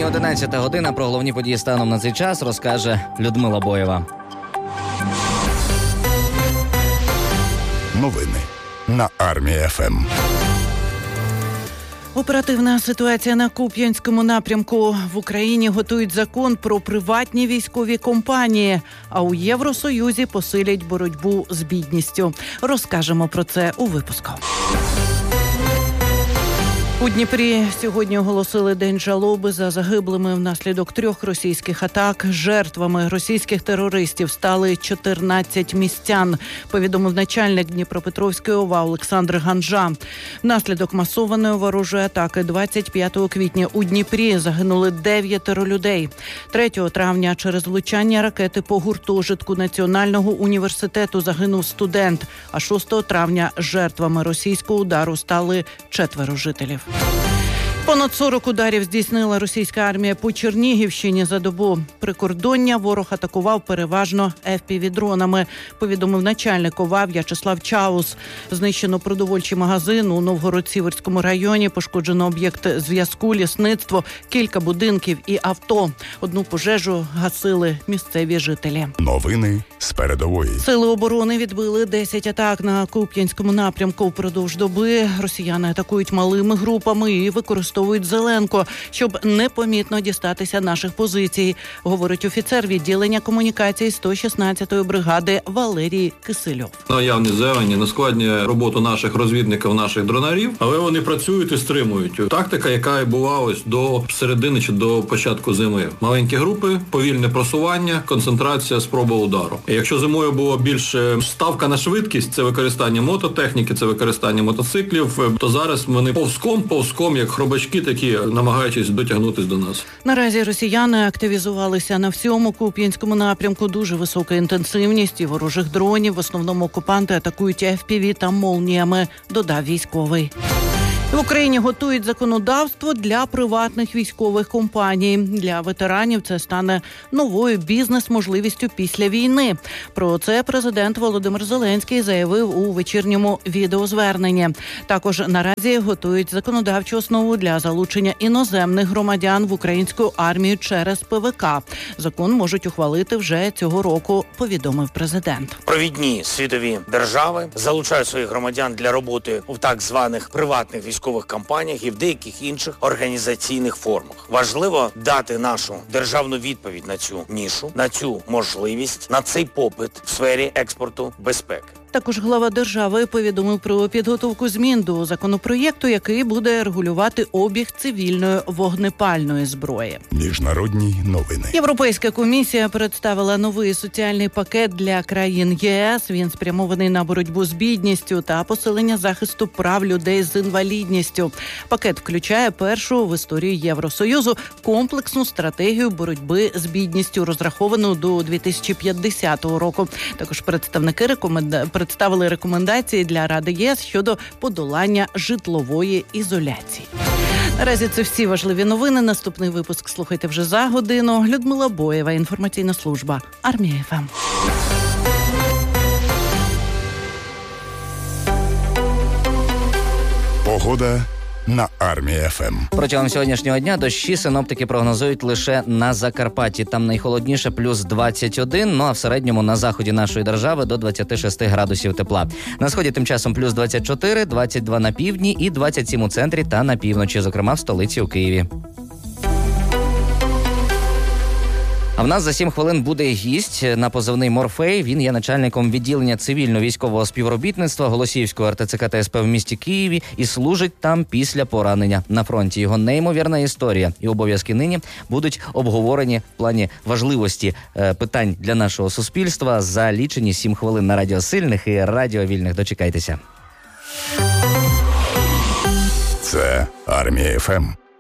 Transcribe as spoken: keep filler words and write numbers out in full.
Нині одинадцята година. Про головні події станом на цей час розкаже Людмила Боєва. Новини на Армія-ФМ. Оперативна ситуація на Куп'янському напрямку. В Україні готують закон про приватні військові компанії, а у Євросоюзі посилять боротьбу з бідністю. Розкажемо про це у випуску. У Дніпрі сьогодні оголосили День жалоби за загиблими внаслідок трьох російських атак. Жертвами російських терористів стали чотирнадцять містян, повідомив начальник Дніпропетровської ОВА Олександр Ганжа. Внаслідок масованої ворожої атаки двадцять п'ятого квітня у Дніпрі загинули дев'ятеро людей. третього травня через влучання ракети по гуртожитку Національного університету загинув студент, а шостого травня жертвами російського удару стали четверо жителів. Понад сорок ударів здійснила російська армія по Чернігівщині за добу. Прикордоння ворог атакував переважно еф пі ві-дронами, повідомив начальник ОВА В'ячеслав Чаус. Знищено продовольчий магазин у Новгород-Сіверському районі, пошкоджено об'єкт зв'язку, лісництво, кілька будинків і авто. Одну пожежу гасили місцеві жителі. Новини з передової. Сили оборони відбили десять атак на Куп'янському напрямку. Впродовж доби росіяни атакують малими групами і використовують зеленку, щоб непомітно дістатися наших позицій, говорить офіцер відділення комунікації сто шістнадцятої бригади Валерій Кисельов. Наявні зелені наскладнює роботу наших розвідників, наших дронарів, але вони працюють і стримують. Тактика, яка і була ось до середини чи до початку зими. Маленькі групи, повільне просування, концентрація, спроба удару. І якщо зимою було більше ставка на швидкість, це використання мототехніки, це використання мотоциклів, то зараз вони повзком, повзком, як хробачки такі, намагаючись дотягнутися до нас. Наразі росіяни активізувалися на всьому Куп'янському напрямку. Дуже висока інтенсивність і ворожих дронів. В основному окупанти атакують еф пі ві та молніями, додав військовий. В Україні готують законодавство для приватних військових компаній. Для ветеранів це стане новою бізнес-можливістю після війни. Про це президент Володимир Зеленський заявив у вечірньому відеозверненні. Також наразі готують законодавчу основу для залучення іноземних громадян в українську армію через пе ве ка. Закон можуть ухвалити вже цього року, повідомив президент. Провідні світові держави залучають своїх громадян для роботи в так званих приватних військових військових кампаніях і в деяких інших організаційних формах. Важливо дати нашу державну відповідь на цю нішу, на цю можливість, на цей попит в сфері експорту безпеки. Також глава держави повідомив про підготовку змін до законопроєкту, який буде регулювати обіг цивільної вогнепальної зброї. Міжнародні новини. Європейська комісія представила новий соціальний пакет для країн ЄС. Він спрямований на боротьбу з бідністю та посилення захисту прав людей з інвалідністю. Пакет включає першу в історії Євросоюзу комплексну стратегію боротьби з бідністю, розраховану до дві тисячі п'ятдесятого року. Також представники рекоменда... представили рекомендації для Ради ЄС щодо подолання житлової ізоляції. Наразі це всі важливі новини. Наступний випуск слухайте вже за годину. Людмила Боєва, інформаційна служба Армія-ФМ. Погода на Армія-ФМ. Протягом сьогоднішнього дня дощі синоптики прогнозують лише на Закарпатті. Там найхолодніше плюс двадцять один, ну а в середньому на заході нашої держави до двадцять шість градусів тепла. На сході тим часом плюс двадцять чотири, двадцять два на півдні і двадцять сім у центрі та на півночі, зокрема в столиці у Києві. А в нас за сім хвилин буде гість на позивний Морфей. Він є начальником відділення цивільно-військового співробітництва Голосіївського ер те це ка та ес пе в місті Києві і служить там після поранення на фронті. Його неймовірна історія і обов'язки нині будуть обговорені в плані важливості е, питань для нашого суспільства за лічені сім хвилин на Радіо Сильних і Радіо Вільних. Дочекайтеся. Це Армія-ФМ.